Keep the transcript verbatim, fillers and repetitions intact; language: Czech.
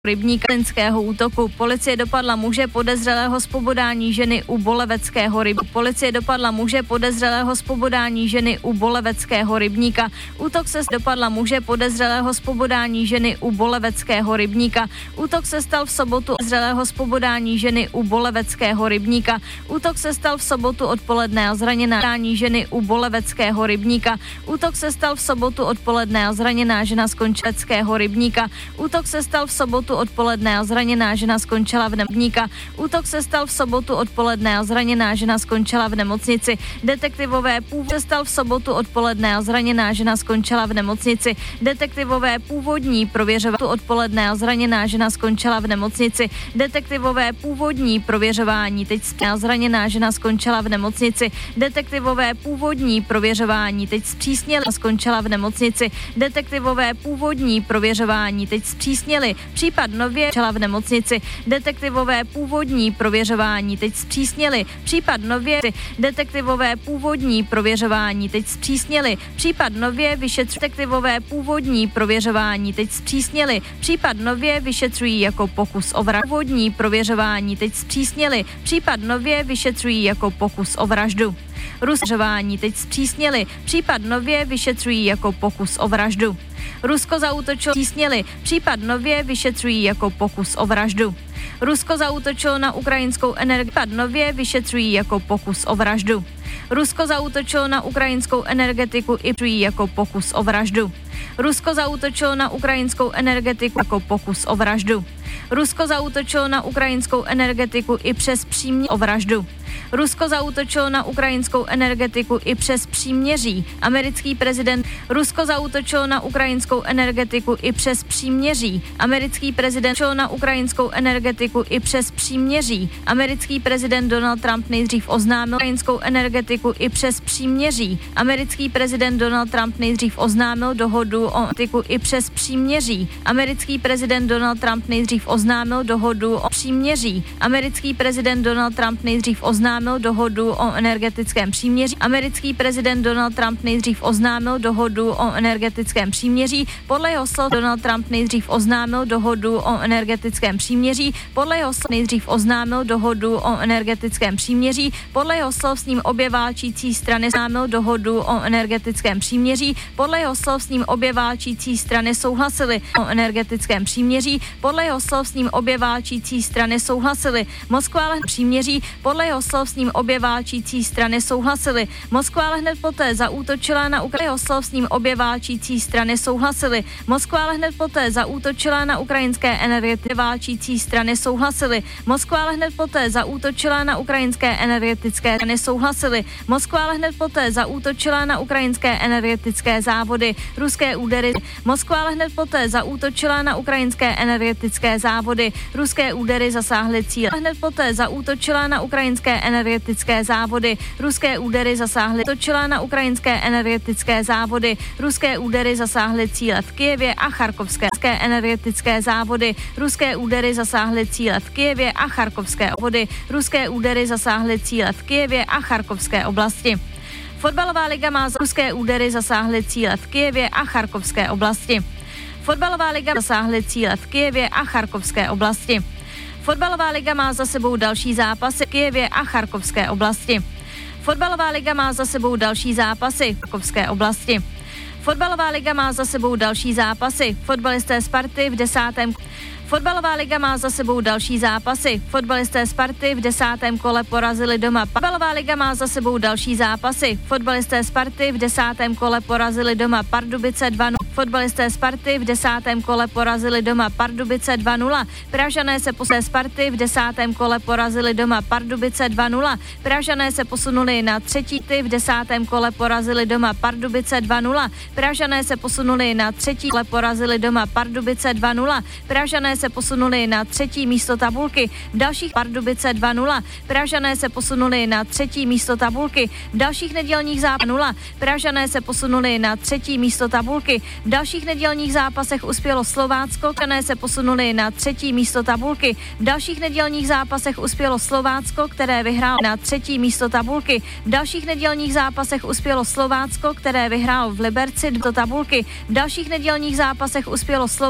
Rybníka Linského útoku. Policie dopadla muže podezřelého z pobodání ženy u Boleveckého rybníka. Policie dopadla muže podezřelého z pobodání ženy u Boleveckého rybníka. Útok se dopadla muže podezřelého z pobodání ženy u Boleveckého rybníka. Útok se stal v sobotu podezřelého z pobodání ženy u Boleveckého rybníka. Útok se stal v sobotu odpoledne a zraněná ženy u Boleveckého rybníka. Útok se stal v sobotu odpoledne a zraněná žena z Končeckého rybníka. Útok se stal v sobotu odpoledne a zraněná žena skončila v nemocnici. Útok se stal v sobotu odpoledne a zraněná žena skončila v nemocnici. Detektivové původ se stal v sobotu odpoledne a zraněná žena skončila v nemocnici. Detektivové původní prověřování odpoledne a zraněná žena skončila v nemocnici. Detektivové původní prověřování teď a zraněná žena skončila v nemocnici. Detektivové původní prověřování teď zpřísnili a skončila v nemocnici. Detektivové původní prověřování teď zpřísnili. Případ nově čela v nemocnici. Detektivové původní prověřování teď zpřísnili. Případ nově detektivové původní prověřování teď zpřísnili. Případ nově vyšetřují detektivové původní prověřování teď zpřísnili. Případ nově vyšetřují jako pokus o vraždu. Původní prověřování teď zpřísnili. Případ nově vyšetřují jako pokus o vraždu. Rusování teď zpřísnili. Případ nově vyšetřují jako pokus o vraždu. Rusko zaútočilo zpřísnili. Případ nově vyšetřují jako pokus o vraždu. Rusko zaútočilo na ukrajinskou energii. Případ nově vyšetřují jako pokus o vraždu. Rusko zaútočilo na ukrajinskou energetiku i vyšetřují jako pokus o vraždu. Rusko zaútočilo na ukrajinskou energetiku jako pokus o vraždu. Rusko zaútočilo na ukrajinskou energetiku i přes příměří o vraždu. Rusko zaútočilo na ukrajinskou energetiku i přes příměří. Americký prezident Rusko zaútočilo na ukrajinskou energetiku i přes příměří. Americký prezident na ukrajinskou energetiku i přes příměří. Americký prezident Donald Trump nejdřív oznámil ukrajinskou energetiku i přes příměří. Americký prezident Donald Trump nejdřív oznámil dohodu o energetiku i přes příměří. Americký prezident Donald Trump nejdřív oznámil dohodu o příměří. Americký prezident Donald Trump nejdřív oznámil dohodu o energetickém příměří. Americký prezident Donald Trump nejdřív oznámil dohodu o energetickém příměří. Podle jeho slov Donald Trump nejdřív oznámil dohodu o energetickém příměří. Podle jeho slov nejdřív oznámil dohodu o energetickém příměří. Podle jeho slov s ním obě válčící strany oznámil dohodu o energetickém příměří. Podle jeho slov s ním obě válčící strany souhlasily o energetickém příměří. Podle jeho slov s ním obě válčící strany souhlasily. Moskva ale příměří. Podle jeho slov s ním obě válčící strany souhlasily. Moskva ale hned poté zaútočila na Ukrajinu. Jeho slov s ním obě válčící strany souhlasily. Moskva ale hned poté zaútočila na ukrajinské energetické válčící strany souhlasily. Moskva ale hned poté zaútočila na ukrajinské energetické strany souhlasily. Moskva ale hned poté zaútočila na ukrajinské energetické závody. Ruské údery. Moskva ale hned poté zaútočila na ukrajinské energetické závody. Ruské údery zasáhly cíl. Hned poté zaútočila na ukrajinské energetické závody. Ruské údery zasáhly točila na ukrajinské energetické závody. Ruské údery zasáhly cíle v Kyjevě a Charkovské energetické závody. Ruské údery zasáhly cíle v Kyjevě a Charkovské vody. Ruské údery zasáhly cíle v Kyjevě a Charkovské oblasti. Fotbalová liga má za ruské údery zasáhly cíle v Kyjevě a Charkovské oblasti. Fotbalová liga zasáhly cíle v Kyjevě a Charkovské oblasti. Fotbalová liga má za sebou další zápasy v Kyjevě a Charkovské oblasti. Fotbalová liga má za sebou další zápasy v Charkovské oblasti. Fotbalová liga má za sebou další zápasy. Fotbalisté Sparty v desátém Fotbalová liga má za sebou další zápasy. Fotbalisté Sparty v desátém kole porazili doma. Fotbalová liga má za sebou další zápasy. Fotbalisté Sparty v desátém kole porazili doma Pardubice dva nula. Fotbalisté Sparty v desátém kole porazili doma Pardubice dva nula. Pražané se posunuli Sparty v desátém kole porazili doma Pardubice dva nula. Pražané se posunuli na třetí ty v desátém kole porazili doma Pardubice dva nula. Pražané se posunuli na třetí kole porazili doma Pardubice dva nula. Pražané se posunuli na třetí místo tabulky. V dalších Pardubice dva nula. Pražané se posunuli na třetí místo tabulky. V dalších nedělních zápasech nula. Pražané se posunuli na třetí místo tabulky. V dalších nedělních zápasech uspělo Slovácko. Pražané se posunuli na třetí místo tabulky. V dalších nedělních zápasech uspělo Slovácko, které vyhrálo na třetí místo tabulky. V dalších nedělních zápasech uspělo Slovácko, které vyhrálo v Liberci do tabulky. V dalších nedělních zápasech uspělo Slovácko